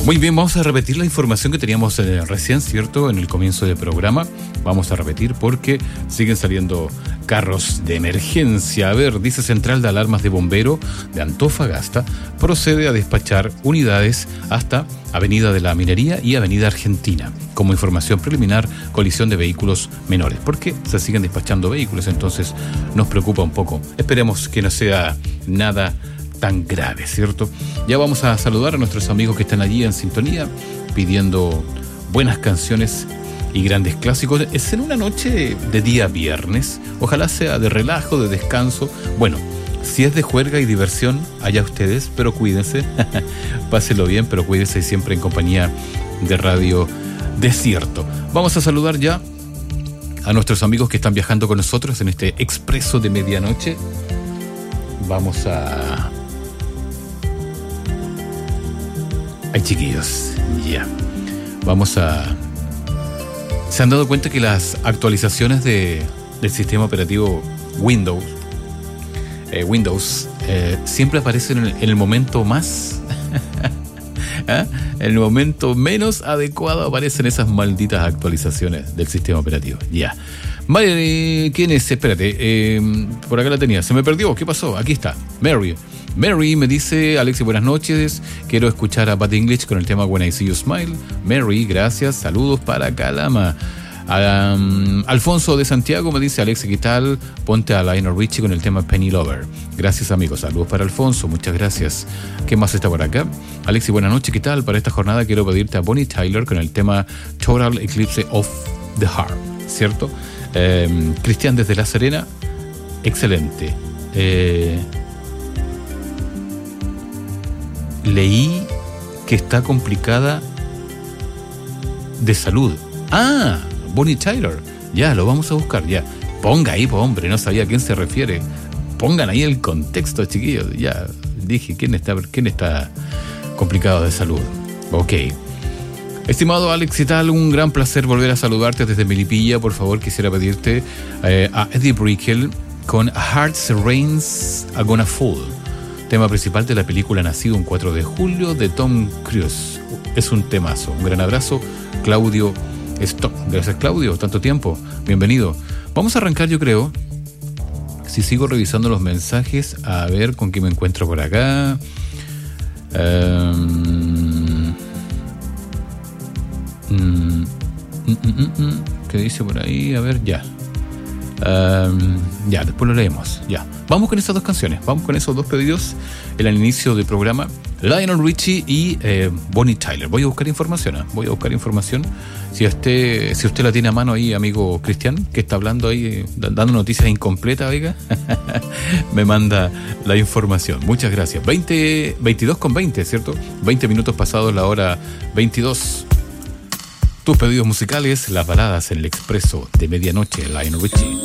Muy bien, vamos a repetir la información que teníamos recién, ¿cierto? En el comienzo del programa. Vamos a repetir porque siguen saliendo carros de emergencia. A ver, dice Central de Alarmas de Bombero de Antofagasta, procede a despachar unidades hasta Avenida de la Minería y Avenida Argentina. Como información preliminar, colisión de vehículos menores. Porque se siguen despachando vehículos, entonces nos preocupa un poco. Esperemos que no sea nada tan grave, ¿cierto? Ya vamos a saludar a nuestros amigos que están allí en sintonía, pidiendo buenas canciones y grandes clásicos. Es en una noche de día viernes, ojalá sea de relajo, de descanso. Bueno, si es de juerga y diversión, allá ustedes, pero cuídense, páselo bien, pero cuídense siempre en compañía de Radio Desierto. Vamos a saludar ya a nuestros amigos que están viajando con nosotros en este expreso de medianoche. Vamos a... Ay, chiquillos, ya. Vamos a... ¿Se han dado cuenta que las actualizaciones del sistema operativo Windows siempre aparecen en el momento más... ¿Ah? En el momento menos adecuado aparecen esas malditas actualizaciones del sistema operativo. Ya. Vale, ¿quién es? Espérate, por acá la tenía. Se me perdió, ¿qué pasó? Aquí está, Mary me dice: Alexi, buenas noches, quiero escuchar a Bad English con el tema When I See You Smile. Mary, gracias, saludos para Calama. Alfonso de Santiago me dice: Alexi, ¿qué tal? Ponte a Lionel Richie con el tema Penny Lover. Gracias, amigos, saludos para Alfonso, muchas gracias. ¿Qué más está por acá? Alexi, buenas noches, ¿qué tal? Para esta jornada quiero pedirte a Bonnie Tyler con el tema Total Eclipse of the Heart, ¿cierto? Cristian desde La Serena, excelente. Leí que está complicada de salud. Ah, Bonnie Tyler. Ya, lo vamos a buscar, ya. Ponga ahí, hombre, no sabía a quién se refiere. Pongan ahí el contexto, chiquillos. Ya, dije, ¿quién está complicado de salud? Ok. Estimado Alex y tal, un gran placer volver a saludarte desde Melipilla. Por favor, quisiera pedirte a Eddie Brickell con A Heart Serrains A Gonna Fall, tema principal de la película Nacido un 4 de julio de Tom Cruise. Es un temazo. Un gran abrazo, Claudio Stock. Gracias, Claudio, tanto tiempo. Bienvenido. Vamos a arrancar, yo creo. Si sigo revisando los mensajes, a ver con qué me encuentro por acá. ¿Qué dice por ahí? A ver, ya. Ya, después lo leemos. Ya. Vamos con esas dos canciones. Vamos con esos dos pedidos al inicio del programa. Lionel Richie y Bonnie Tyler. Voy a buscar información. Si usted la tiene a mano ahí, amigo Cristian, que está hablando ahí, dando noticias incompletas, oiga, me manda la información. Muchas gracias. 22:20, ¿cierto? 20 minutos pasados la hora 22. Tus pedidos musicales, las baladas en el expreso de medianoche, Lionel Richie.